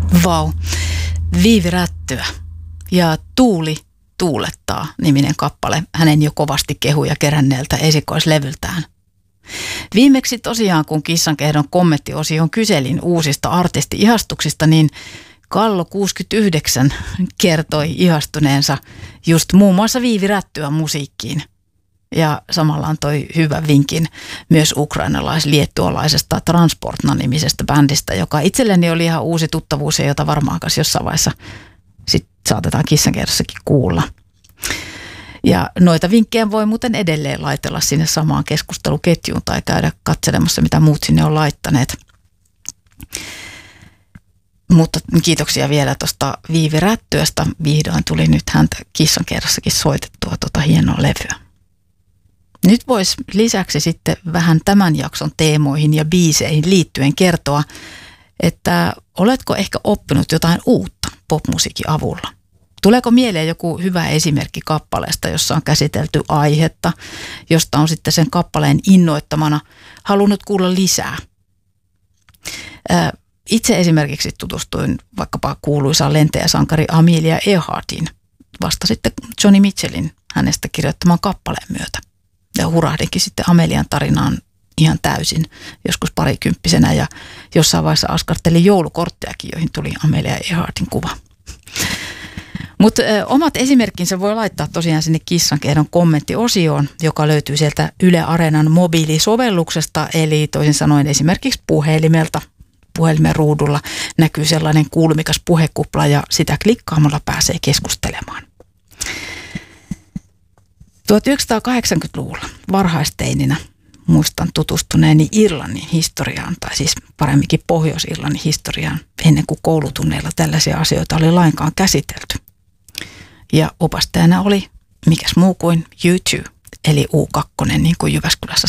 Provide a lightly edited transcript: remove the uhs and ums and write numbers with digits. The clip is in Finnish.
Vau. Viivi Rättyä ja Tuuli tuulettaa -niminen kappale hänen jo kovasti kehuja keränneeltä esikoislevyltään. Viimeksi tosiaan, kun Kissankehdon kommenttiosion kyselin uusista artisti-ihastuksista, niin Kallo 69 kertoi ihastuneensa just muun muassa Viivi Rättyä musiikkiin. Ja samalla antoi hyvän vinkin myös ukrainalais-liettualaisesta Transportna-nimisestä bändistä, joka itselleni oli ihan uusi tuttavuus ja jota varmaan kanssa jossain vaiheessa sit saatetaan Kissankehdossakin kuulla. Ja noita vinkkejä voi muuten edelleen laitella sinne samaan keskusteluketjuun tai käydä katselemassa, mitä muut sinne on laittaneet. Mutta kiitoksia vielä tuosta Viivi Rättyöstä. Vihdoin tuli nyt häntä Kissankehdossakin soitettua hienoa levyä. Nyt voisi lisäksi sitten vähän tämän jakson teemoihin ja biiseihin liittyen kertoa, että oletko ehkä oppinut jotain uutta popmusiikin avulla? Tuleeko mieleen joku hyvä esimerkki kappaleesta, jossa on käsitelty aihetta, josta on sitten sen kappaleen innoittamana halunnut kuulla lisää? Itse esimerkiksi tutustuin vaikkapa kuuluisaan lentäjäsankari Amelia Earhartiin vasta sitten Joni Mitchellin hänestä kirjoittaman kappaleen myötä. Ja hurahdinkin sitten Amelian tarinaan ihan täysin joskus parikymppisenä ja jossain vaiheessa askartelin joulukorttejakin, joihin tuli Amelia Earhartin kuva. Mutta omat esimerkkinsä voi laittaa tosiaan sinne Kissankehdon kommenttiosioon, joka löytyy sieltä Yle Areenan mobiilisovelluksesta, eli toisin sanoen esimerkiksi puhelimelta. Puhelimen ruudulla näkyy sellainen kuulumikas puhekupla ja sitä klikkaamalla pääsee keskustelemaan. 1980-luvulla varhaisteininä muistan tutustuneeni Irlannin historiaan, tai siis paremminkin Pohjois-Irlannin historiaan, ennen kuin koulutunneilla tällaisia asioita oli lainkaan käsitelty. Ja opastajana oli mikäs muu kuin U2, eli U2, niin kuin Jyväskylässä